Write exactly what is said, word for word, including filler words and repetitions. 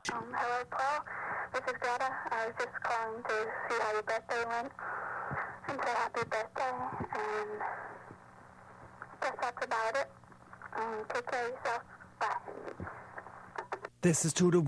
Um, hello, Paul. This is Greta. I was just calling to see how your birthday went and say happy birthday. And guess that's about it. Um, take care of yourself. Bye. This is To The